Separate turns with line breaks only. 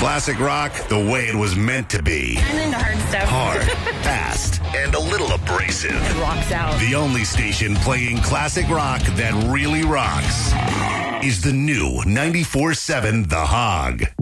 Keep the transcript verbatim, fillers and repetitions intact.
Classic rock the way it was meant to be.
I'm into hard stuff.
Hard, fast, and a little abrasive.
Rocks out.
The only station playing classic rock that really rocks is the new ninety-four seven The Hog.